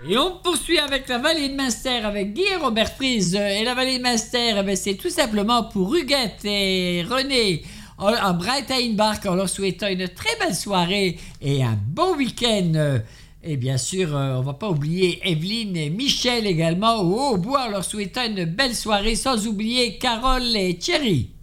Et on poursuit avec la vallée de Munster avec Guy et Robert Fries. Et la vallée de Munster, c'est tout simplement pour Huguette et René en Breitenbach en leur souhaitant une très belle soirée et un bon week-end. Et bien sûr, on va pas oublier Evelyne et Michel également au Haut-Bois en leur souhaitant une belle soirée, sans oublier Carole et Thierry.